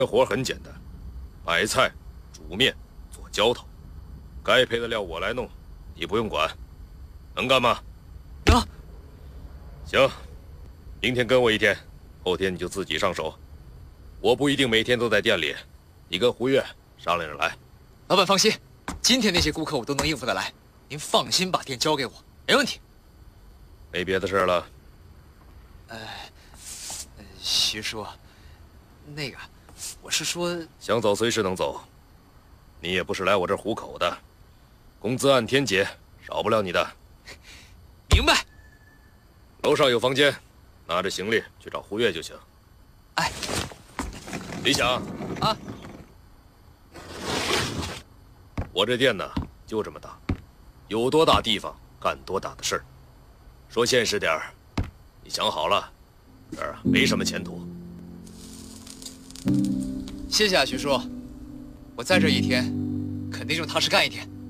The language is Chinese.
这活很简单，买菜、煮面、做浇头，该配的料我来弄，你不用管，能干吗？ 能。 行，明天跟我一天，后天你就自己上手。我不一定每天都在店里，你跟胡月商量着来。 老板放心，今天那些顾客我都能应付得来，您放心把店交给我，没问题。 没别的事了。 徐叔，那个，我是说， 想走随时能走，你也不是来我这儿糊口的，工资按天结，少不了你的。 明白。 楼上有房间，拿着行李去找胡月就行。 哎， 李想啊， 我这店呢就这么大，有多大地方干多大的事儿。说现实点儿，你想好了，这儿没什么前途。 谢谢啊，徐叔，我在这一天，肯定就踏实干一天。